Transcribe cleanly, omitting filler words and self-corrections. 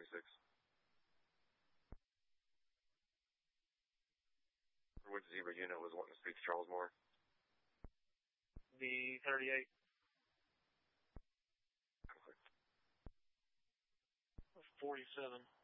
26. Which Zebra unit was wanting to speak to Charles Moore? The 38. 47.